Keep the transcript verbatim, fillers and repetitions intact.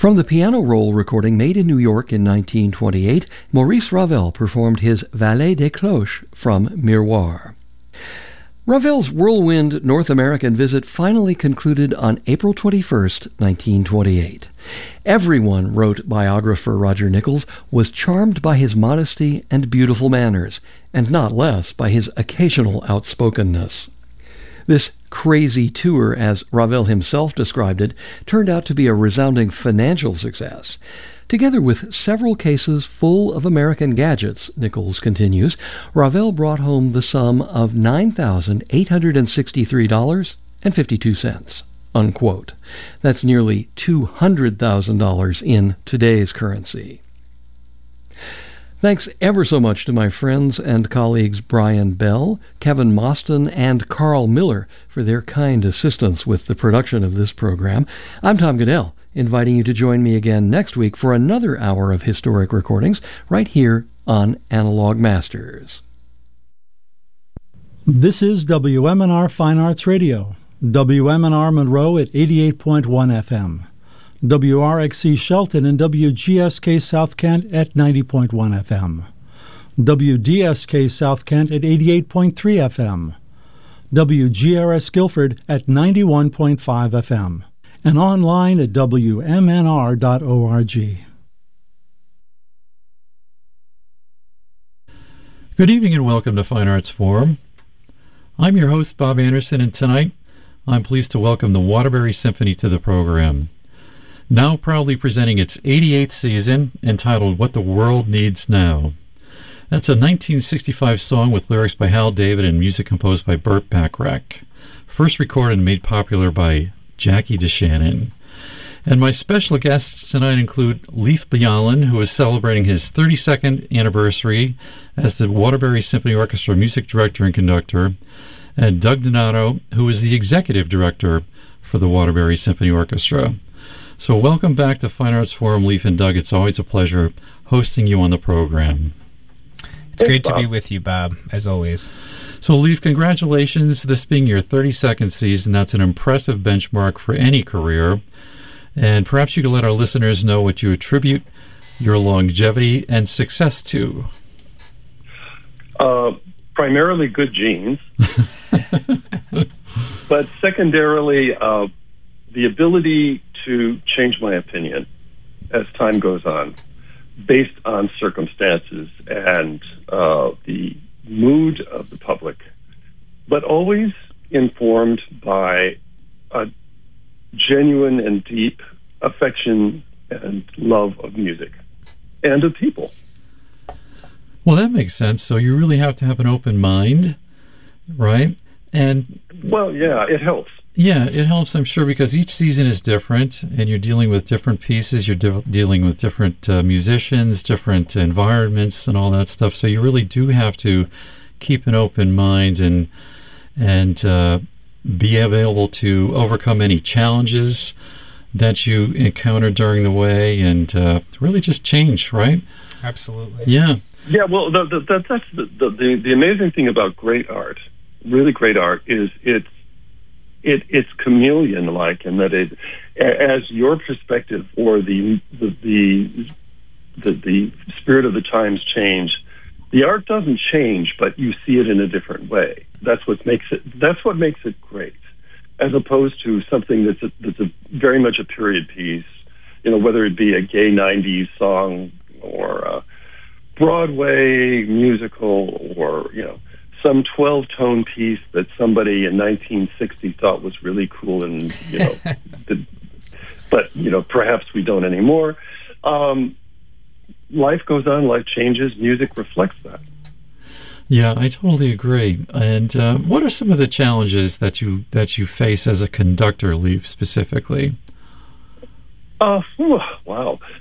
From the piano roll recording made in New York in nineteen twenty-eight, Maurice Ravel performed his Valet des Cloches from Miroir. Ravel's whirlwind North American visit finally concluded on April twenty-first, nineteen twenty-eight. Everyone, wrote biographer Roger Nichols, was charmed by his modesty and beautiful manners, and not less by his occasional outspokenness. This crazy tour, as Ravel himself described it, turned out to be a resounding financial success. Together with several cases full of American gadgets, Nichols continues, Ravel brought home the sum of nine thousand eight hundred sixty-three dollars and fifty-two cents. Unquote. That's nearly two hundred thousand dollars in today's currency. Thanks ever so much to my friends and colleagues Brian Bell, Kevin Mostyn, and Carl Miller for their kind assistance with the production of this program. I'm Tom Goodell, inviting you to join me again next week for another hour of historic recordings right here on Analog Masters. This is W M N R Fine Arts Radio, W M N R Monroe at eighty-eight point one F M. W R X C Shelton and W G S K South Kent at ninety point one F M. W D S K South Kent at eighty-eight point three F M. W G R S Guilford at ninety-one point five F M. And online at W M N R dot org. Good evening and welcome to Fine Arts Forum. I'm your host, Bob Anderson, and tonight I'm pleased to welcome the Waterbury Symphony to the program. Now proudly presenting its eighty-eighth season, entitled What the World Needs Now. That's a nineteen sixty-five song with lyrics by Hal David and music composed by Burt Bacharach. First recorded and made popular by Jackie DeShannon. And my special guests tonight include Leif Bjaaland, who is celebrating his thirty-second anniversary as the Waterbury Symphony Orchestra music director and conductor, and Doug Donato, who is the executive director for the Waterbury Symphony Orchestra. So welcome back to Fine Arts Forum, Leif and Doug. It's always a pleasure hosting you on the program. It's great to be with you, Bob, as always. So, Leif, congratulations. This being your thirty-second season, that's an impressive benchmark for any career. And perhaps you could let our listeners know what you attribute your longevity and success to. Uh, primarily good genes, but secondarily, uh, the ability to change my opinion as time goes on, based on circumstances and uh, the mood of the public, but always informed by a genuine and deep affection and love of music and of people. Well, that makes sense. So you really have to have an open mind, right? And well, yeah, it helps. Yeah, it helps, I'm sure, because each season is different, and you're dealing with different pieces, you're de- dealing with different uh, musicians, different environments, and all that stuff. So you really do have to keep an open mind and and uh, be available to overcome any challenges that you encounter during the way, and uh, really just change, right? Absolutely. Yeah. Yeah. Well, the, the, the, that's the, the the amazing thing about great art, really great art, is it's. It, it's chameleon-like in that it, as your perspective or the the, the the the spirit of the times change, the art doesn't change, but you see it in a different way. That's what makes it. That's what makes it great, as opposed to something that's a, that's a very much a period piece. You know, whether it be a gay nineties song or a Broadway musical, or you know, some twelve-tone piece that somebody in nineteen sixty thought was really cool, and you know, the, but you know, perhaps we don't anymore. Um, life goes on, life changes. Music reflects that. Yeah, I totally agree. And uh, what are some of the challenges that you that you face as a conductor, Leif, specifically? Uh, whew, wow.